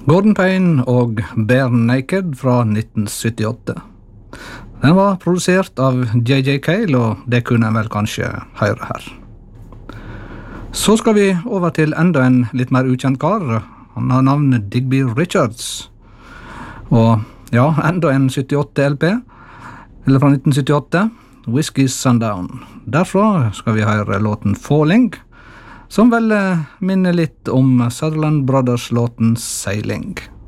Gordon Payne og Bare Naked fra 1978. Den var produsert av J.J. Cale, og det kunne en vel kanskje høre her. Så skal vi over til enda en litt mer ukjent kar. Han har navnet Digby Richards. Og ja, enda en 78-LP, eller fra 1978, Whiskey Sundown. Derfra skal vi høre låten Falling, som vel minner litt om Sutherland Brothers-låten Sailing.